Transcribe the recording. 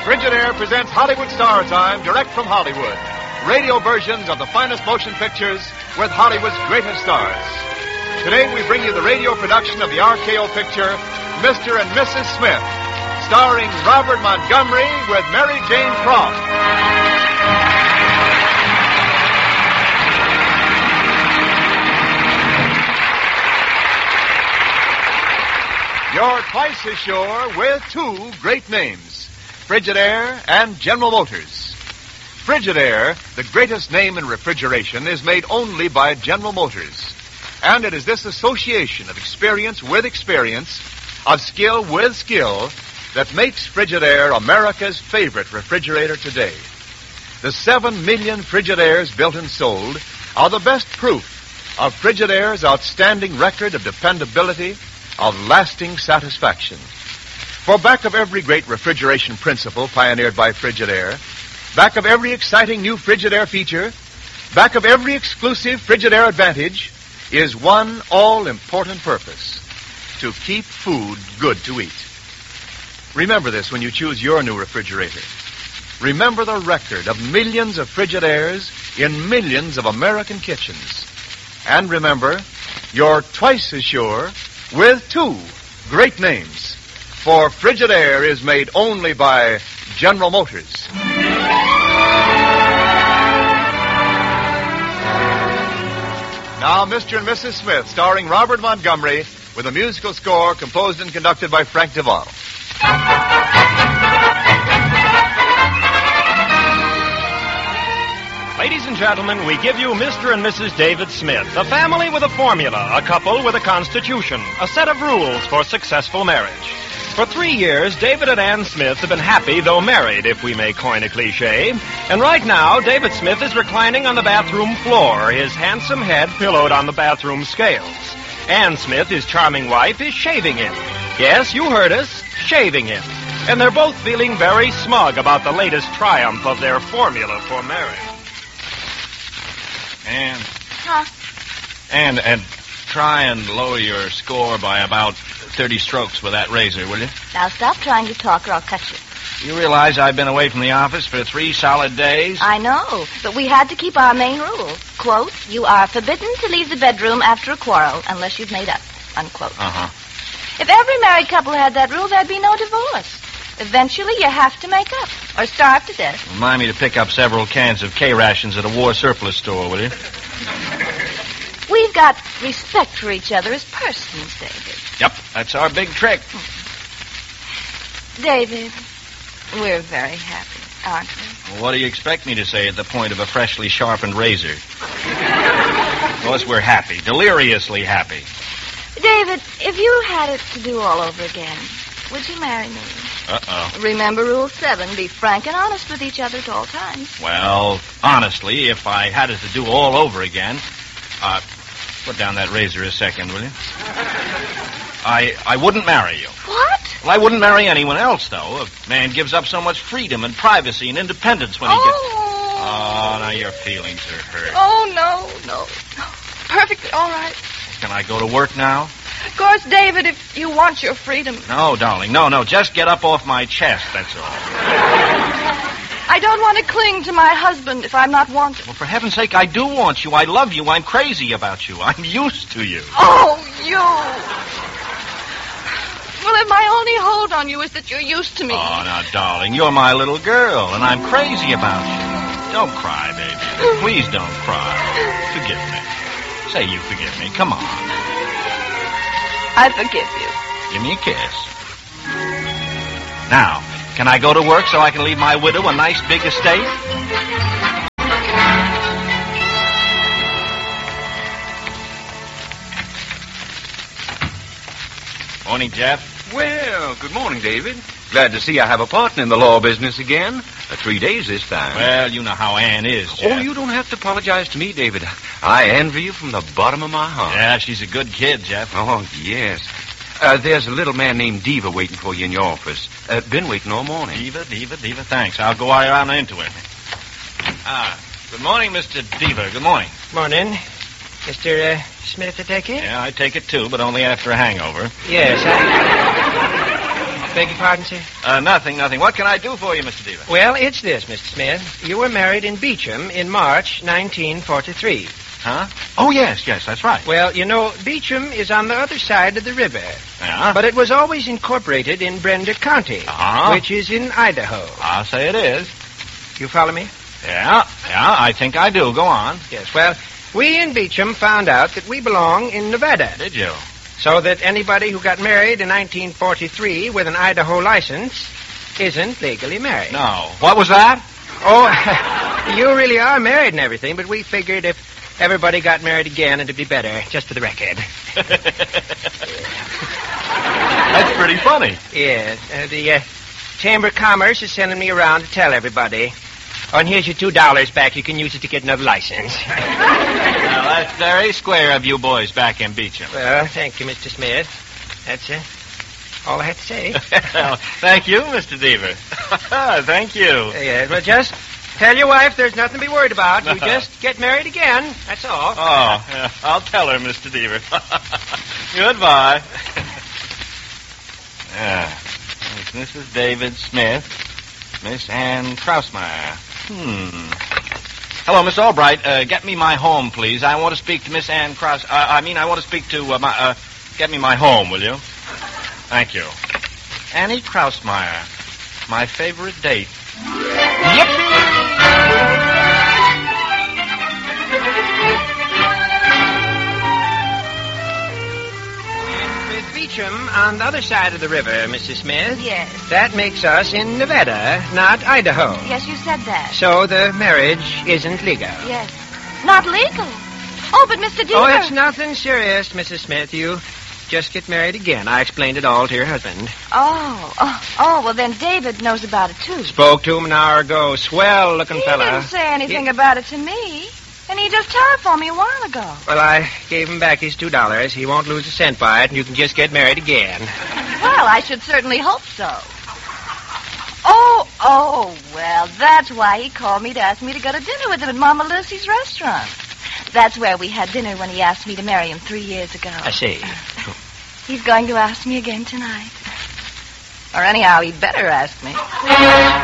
Frigidaire presents Hollywood Star Time, direct from Hollywood. Radio versions of the finest motion pictures with Hollywood's greatest stars. Today we bring you the radio production of the RKO picture, Mr. and Mrs. Smith, starring Robert Montgomery with Mary Jane Croft. You're twice as sure with two great names, Frigidaire and General Motors. Frigidaire, the greatest name in refrigeration, is made only by General Motors. And it is this association of experience with experience, of skill with skill, that makes Frigidaire America's favorite refrigerator today. The 7 million Frigidaires built and sold are the best proof of Frigidaire's outstanding record of dependability, of lasting satisfaction. For back of every great refrigeration principle pioneered by Frigidaire, back of every exciting new Frigidaire feature, back of every exclusive Frigidaire advantage, is one all-important purpose: to keep food good to eat. Remember this when you choose your new refrigerator. Remember the record of millions of Frigidaires in millions of American kitchens. And remember, you're twice as sure with two great names. For Frigidaire is made only by General Motors. Now, Mr. and Mrs. Smith, starring Robert Montgomery, with a musical score composed and conducted by Frank Duvall. Ladies and gentlemen, we give you Mr. and Mrs. David Smith, a family with a formula, a couple with a constitution, a set of rules for successful marriage. For 3 years, David and Ann Smith have been happy, though married, if we may coin a cliche. And right now, David Smith is reclining on the bathroom floor, his handsome head pillowed on the bathroom scales. Ann Smith, his charming wife, is shaving him. Yes, you heard us, shaving him. And they're both feeling very smug about the latest triumph of their formula for marriage. Ann. Huh? And try and lower your score by about 30 strokes with that razor, will you? Now stop trying to talk or I'll cut you. You realize I've been away from the office for 3 solid days? I know, but we had to keep our main rule. Quote, you are forbidden to leave the bedroom after a quarrel unless you've made up. Unquote. Uh-huh. If every married couple had that rule, there'd be no divorce. Eventually, you have to make up or starve to death. Remind me to pick up several cans of K-rations at a war surplus store, will you? We've got respect for each other as persons, David. Yep, that's our big trick. David, we're very happy, aren't we? Well, what do you expect me to say at the point of a freshly sharpened razor? Of course, we're happy, deliriously happy. David, if you had it to do all over again, would you marry me? Uh-oh. Remember Rule 7, be frank and honest with each other at all times. Well, honestly, if I had it to do all over again, put down that razor a second, will you? I wouldn't marry you. What? Well, I wouldn't marry anyone else, though. A man gives up so much freedom and privacy and independence when he gets... Oh, now your feelings are hurt. Oh, no. Perfectly all right. Can I go to work now? Of course, David, if you want your freedom. No, darling, no. Just get up off my chest, that's all. I don't want to cling to my husband if I'm not wanted. Well, for heaven's sake, I do want you. I love you. I'm crazy about you. I'm used to you. Oh, you. Well, if my only hold on you is that you're used to me. Oh, now, darling, you're my little girl, and I'm crazy about you. Don't cry, baby. Please don't cry. Forgive me. Say you forgive me. Come on. I forgive you. Give me a kiss. Now, can I go to work so I can leave my widow a nice big estate? Morning, Jeff. Well, good morning, David. Glad to see I have a partner in the law business again. 3 days this time. Well, you know how Ann is, Jeff. Oh, you don't have to apologize to me, David. I envy you from the bottom of my heart. Yeah, she's a good kid, Jeff. Oh, yes. There's a little man named Diva waiting for you in your office. Been waiting all morning. Diva, thanks. I'll go around into it. Good morning, Mr. Diva. Good morning. Morning. Mr. Smith, I take it? Yeah, I take it too, but only after a hangover. Yes, Beg your pardon, sir? Nothing. What can I do for you, Mr. Deaver? Well, it's this, Mr. Smith. You were married in Beecham in March 1943. Huh? Oh, yes, that's right. Well, you know, Beecham is on the other side of the river. Yeah? But it was always incorporated in Brenda County, which is in Idaho. I'll say it is. You follow me? Yeah, I think I do. Go on. Yes, well, we in Beecham found out that we belong in Nevada. Did you? So that anybody who got married in 1943 with an Idaho license isn't legally married. No. What was that? Oh, you really are married and everything, but we figured if everybody got married again, it'd be better, just for the record. That's pretty funny. Yes, the Chamber of Commerce is sending me around to tell everybody. Oh, and here's your $2 back. You can use it to get another license. Well, that's very square of you boys back in Beecham. Well, thank you, Mr. Smith. That's all I have to say. Well, thank you, Mr. Deaver. Thank you. Yes, well, just tell your wife there's nothing to be worried about. You just get married again. That's all. Oh, yeah, I'll tell her, Mr. Deaver. Goodbye. Yeah. It's Mrs. David Smith, Miss Ann Krausmeyer. Hello, Miss Albright. Get me my home, please. I want to speak to Miss Ann Kraus. I want to speak to get me my home, will you? Thank you. Annie Krausmeyer, my favorite date. With Beecham on the other side of the river, Mrs. Smith. Yes. That makes us in Nevada, not Idaho. Yes, you said that. So the marriage isn't legal. Yes. Not legal. Oh, but Mr. Deaver... Oh, it's nothing serious, Mrs. Smith. You just get married again. I explained it all to your husband. Oh, well, then David knows about it, too. Spoke to him an hour ago. Swell-looking fella. He didn't say anything about it to me. And he just telephoned me a while ago. Well, I gave him back his $2. He won't lose a cent by it, and you can just get married again. Well, I should certainly hope so. Oh, well, that's why he called me to ask me to go to dinner with him at Mama Lucy's restaurant. That's where we had dinner when he asked me to marry him 3 years ago. I see. He's going to ask me again tonight. Or anyhow, he'd better ask me.